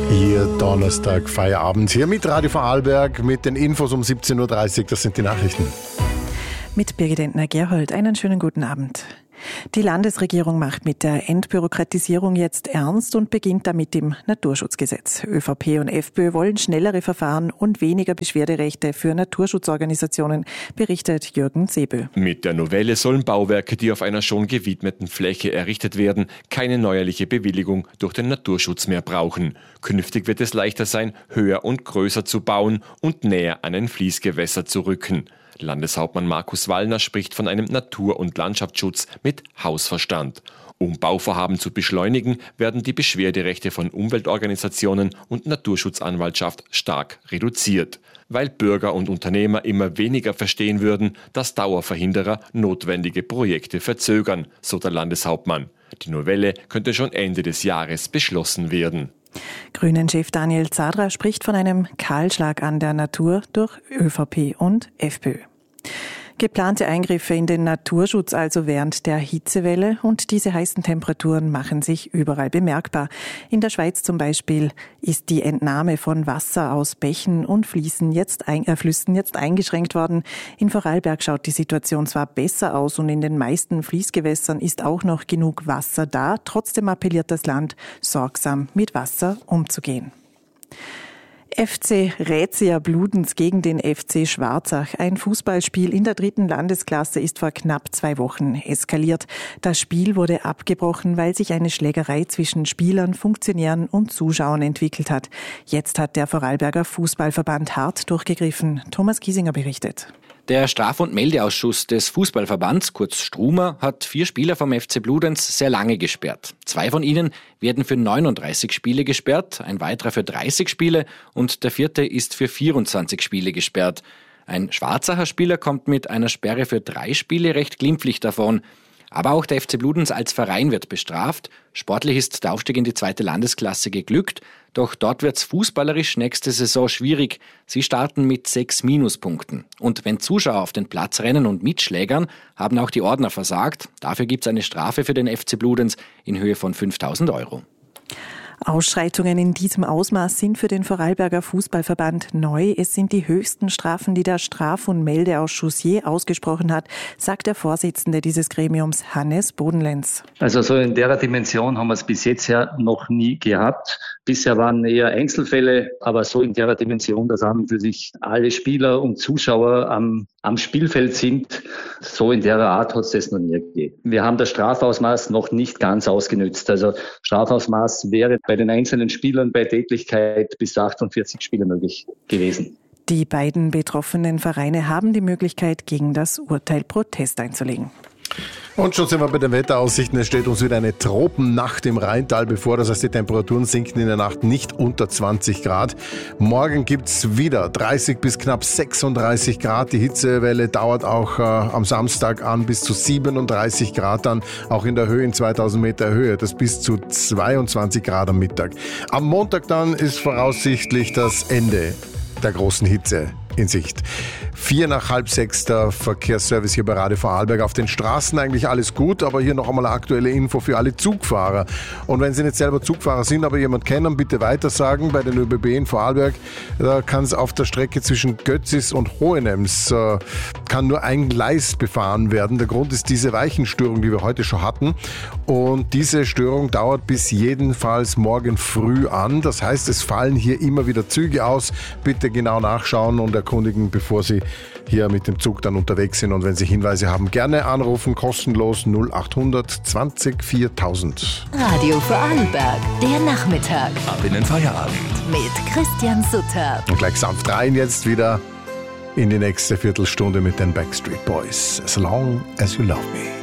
Hier Donnerstag, Feierabend, hier mit Radio Vorarlberg, mit den Infos um 17.30 Uhr, das sind die Nachrichten. Mit Birgit Entner-Gerhold, einen schönen guten Abend. Die Landesregierung macht mit der Entbürokratisierung jetzt ernst und beginnt damit im Naturschutzgesetz. ÖVP und FPÖ wollen schnellere Verfahren und weniger Beschwerderechte für Naturschutzorganisationen, berichtet Jürgen Sebö. Mit der Novelle sollen Bauwerke, die auf einer schon gewidmeten Fläche errichtet werden, keine neuerliche Bewilligung durch den Naturschutz mehr brauchen. Künftig wird es leichter sein, höher und größer zu bauen und näher an ein Fließgewässer zu rücken. Landeshauptmann Markus Wallner spricht von einem Natur- und Landschaftsschutz mit Hausverstand. Um Bauvorhaben zu beschleunigen, werden die Beschwerderechte von Umweltorganisationen und Naturschutzanwaltschaft stark reduziert. Weil Bürger und Unternehmer immer weniger verstehen würden, dass Dauerverhinderer notwendige Projekte verzögern, so der Landeshauptmann. Die Novelle könnte schon Ende des Jahres beschlossen werden. Grünen-Chef Daniel Zadra spricht von einem Kahlschlag an der Natur durch ÖVP und FPÖ. Geplante Eingriffe in den Naturschutz also während der Hitzewelle und diese heißen Temperaturen machen sich überall bemerkbar. In der Schweiz zum Beispiel ist die Entnahme von Wasser aus Bächen und Flüssen jetzt eingeschränkt worden. In Vorarlberg schaut die Situation zwar besser aus und in den meisten Fließgewässern ist auch noch genug Wasser da. Trotzdem appelliert das Land, sorgsam mit Wasser umzugehen. FC Rätia Bludenz gegen den FC Schwarzach. Ein Fußballspiel in der 3. Landesklasse ist vor knapp 2 Wochen eskaliert. Das Spiel wurde abgebrochen, weil sich eine Schlägerei zwischen Spielern, Funktionären und Zuschauern entwickelt hat. Jetzt hat der Vorarlberger Fußballverband hart durchgegriffen. Thomas Giesinger berichtet. Der Straf- und Meldeausschuss des Fußballverbands, kurz Struma, hat 4 Spieler vom FC Bludenz sehr lange gesperrt. 2 von ihnen werden für 39 Spiele gesperrt, ein weiterer für 30 Spiele und der 4. ist für 24 Spiele gesperrt. Ein Schwarzacher Spieler kommt mit einer Sperre für 3 Spiele recht glimpflich davon. Aber auch der FC Bludenz als Verein wird bestraft. Sportlich ist der Aufstieg in die 2. Landesklasse geglückt, doch dort wird's fußballerisch nächste Saison schwierig. Sie starten mit 6 Minuspunkten. Und wenn Zuschauer auf den Platz rennen und mitschlägern, haben auch die Ordner versagt. Dafür gibt's eine Strafe für den FC Bludenz in Höhe von 5.000 €. Ausschreitungen in diesem Ausmaß sind für den Vorarlberger Fußballverband neu. Es sind die höchsten Strafen, die der Straf- und Meldeausschuss je ausgesprochen hat, sagt der Vorsitzende dieses Gremiums, Hannes Bodenlenz. Also so in der Dimension haben wir es bis jetzt ja noch nie gehabt. Bisher waren eher Einzelfälle, aber so in der Dimension, dass an und für sich alle Spieler und Zuschauer am Spielfeld sind, so in der Art hat es das noch nie gegeben. Wir haben das Strafausmaß noch nicht ganz ausgenützt. Also Strafausmaß wäre bei den einzelnen Spielern bei Tätlichkeit bis zu 48 Spiele möglich gewesen. Die beiden betroffenen Vereine haben die Möglichkeit, gegen das Urteil Protest einzulegen. Und schon sind wir bei den Wetteraussichten. Es steht uns wieder eine Tropennacht im Rheintal bevor. Das heißt, die Temperaturen sinken in der Nacht nicht unter 20 Grad. Morgen gibt's wieder 30 bis knapp 36 Grad. Die Hitzewelle dauert auch am Samstag an bis zu 37 Grad dann. Auch in der Höhe, in 2000 Meter Höhe. Das bis zu 22 Grad am Mittag. Am Montag dann ist voraussichtlich das Ende der großen Hitze in Sicht. 5 nach halb 6 der Verkehrsservice hier bei Radio Vorarlberg. Auf den Straßen eigentlich alles gut, aber hier noch einmal eine aktuelle Info für alle Zugfahrer. Und wenn Sie nicht selber Zugfahrer sind, aber jemand kennen, bitte weitersagen. Bei den ÖBB in Vorarlberg, da kann es auf der Strecke zwischen Götzis und Hohenems kann nur ein Gleis befahren werden. Der Grund ist diese Weichenstörung, die wir heute schon hatten. Und diese Störung dauert bis jedenfalls morgen früh an. Das heißt, es fallen hier immer wieder Züge aus. Bitte genau nachschauen und erkundigen, bevor Sie hier mit dem Zug dann unterwegs sind. Und wenn Sie Hinweise haben, gerne anrufen, kostenlos 0800 20 4000. Radio Vorarlberg, der Nachmittag. Ab in den Feierabend. Mit Christian Sutter. Und gleich sanft rein jetzt wieder in die nächste Viertelstunde mit den Backstreet Boys. As long as you love me.